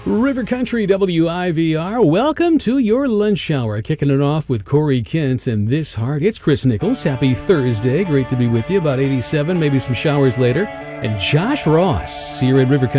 River Country WIVR, welcome to your lunch hour. Kicking it off with Corey Kent and This Heart. It's Chris Nichols. Happy Thursday. Great to be with you. About 87, maybe some showers later. And Josh Ross here at River Country.